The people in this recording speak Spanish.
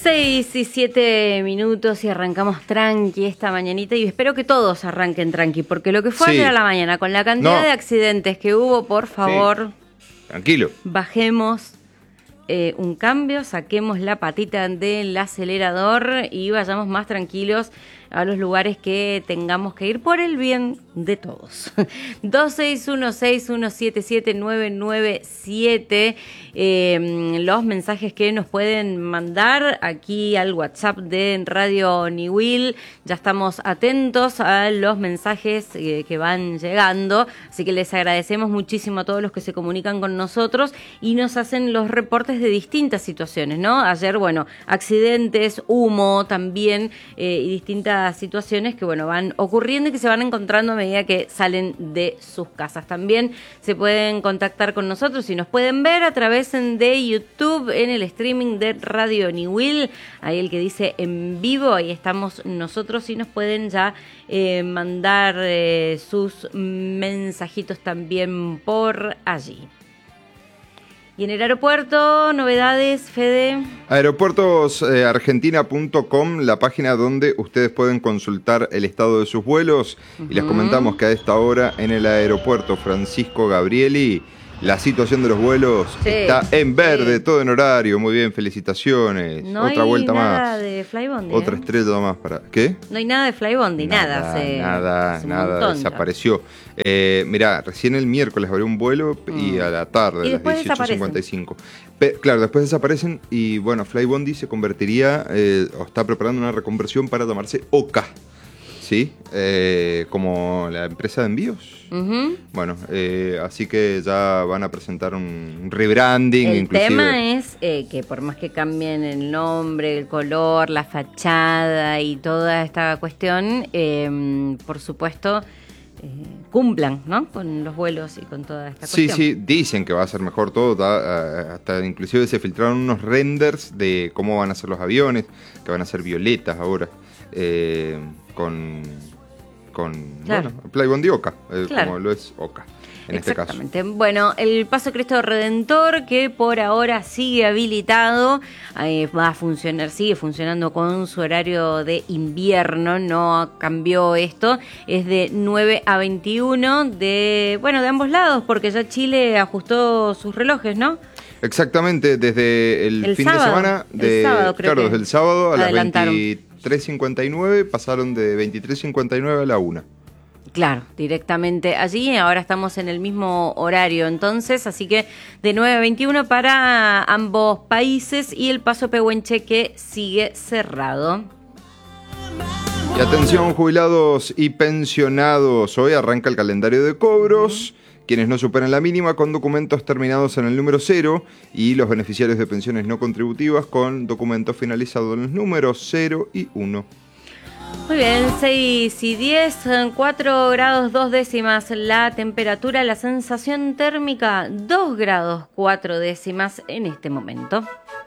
6:07 y arrancamos tranqui esta mañanita y espero que todos arranquen tranqui, porque lo que fue ayer a la mañana, con la cantidad de accidentes que hubo, por favor, tranquilo, bajemos un cambio, saquemos la patita del acelerador y vayamos más tranquilos a los lugares que tengamos que ir por el bien de todos. 2616177997, los mensajes que nos pueden mandar aquí al WhatsApp de Radio Niwil. Ya estamos atentos a los mensajes que van llegando, así que les agradecemos muchísimo a todos los que se comunican con nosotros y nos hacen los reportes de distintas situaciones, ¿no? Ayer, bueno, accidentes, humo también, y distintas situaciones que, bueno, van ocurriendo y que se van encontrando a medida que salen de sus casas. También se pueden contactar con nosotros y nos pueden ver a través de YouTube en el streaming de Radio Niwil, ahí el que dice en vivo, ahí estamos nosotros y nos pueden ya mandar sus mensajitos también por allí. Y en el aeropuerto, novedades, Fede. Aeropuertosargentina.com, la página donde ustedes pueden consultar el estado de sus vuelos. Y les comentamos que a esta hora en el aeropuerto Francisco Gabrieli la situación de los vuelos está en verde, todo en horario. Muy bien, felicitaciones. No Otra vuelta más. No hay nada de Flybondi. Otra estrella más para... ¿Qué? No hay nada de Flybondi, nada. Nada, desapareció. Mirá, recién el miércoles abrió un vuelo y a la tarde, a las 18:55. Claro, después desaparecen y bueno, Flybondi se convertiría, o está preparando una reconversión para tomarse OCA. ¿Sí? Como la empresa de envíos. Bueno, así que ya van a presentar un rebranding. El inclusive. tema es que por más que cambien el nombre, el color, la fachada y toda esta cuestión, por supuesto, cumplan, ¿no? Con los vuelos y con toda esta cuestión. Sí, dicen que va a ser mejor todo. Hasta inclusive se filtraron unos renders de cómo van a ser los aviones, que van a ser violetas ahora. Con claro. Bueno, Flybondi OCA, claro. como lo es OCA en este caso. Exactamente. Bueno, el Paso Cristo Redentor, que por ahora sigue habilitado, va a funcionar, sigue funcionando con su horario de invierno, no cambió esto, es de 9 a 21 de ambos lados, porque ya Chile ajustó sus relojes, ¿no? Exactamente, desde el fin sábado, de semana, creo desde el sábado a las adelantaron. 23:59 pasaron de 23:59 a la 1. Claro, directamente allí. Ahora estamos en el mismo horario entonces, así que de 9 a 21 para ambos países y el Paso Pehuenche que sigue cerrado. Y atención, jubilados y pensionados, hoy arranca el calendario de cobros. Quienes no superen la mínima con documentos terminados en el número 0 y los beneficiarios de pensiones no contributivas con documentos finalizados en los números 0 y 1. Muy bien, 6:10, 4 grados 2 décimas la temperatura, la sensación térmica 2 grados 4 décimas en este momento.